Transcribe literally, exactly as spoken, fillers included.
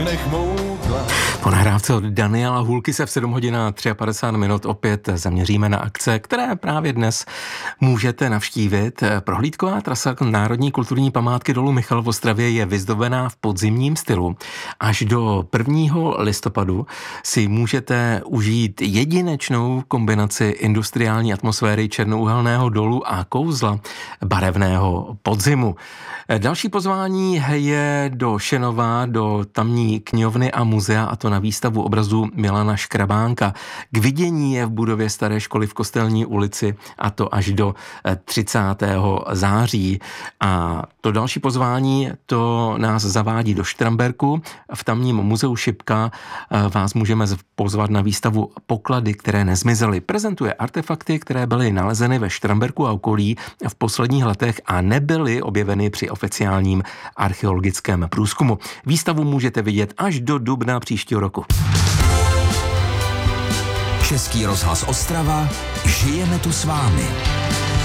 nech mou tvář. Po nahrávce od Daniela Hůlky se v sedm hodin a padesát tři minut opět zaměříme na akce, které právě dnes můžete navštívit. Prohlídková trasa Národní kulturní památky dolu Michal v Ostravě je vyzdobená v podzimním stylu. Až do prvního listopadu si můžete užít jedinečnou kombinaci industriální atmosféry černouhelného dolu a kouzla barevného podzimu. Další pozvání je do Šenova, do tamní knihovny a muzea, a to na výstavu obrazu Milana Škrabánka. K vidění je v budově Staré školy v Kostelní ulici, a to až do třicátého září. A to další pozvání, to nás zavádí do Štramberku. V tamním muzeu Šipka vás můžeme pozvat na výstavu Poklady, které nezmizely. Prezentuje artefakty, které byly nalezeny ve Štramberku a okolí v posledních letech a nebyly objeveny při oficiálním archeologickém průzkumu. Výstavu můžete vidět až do dubna příštího roku. Český rozhlas Ostrava, žijeme tu s vámi.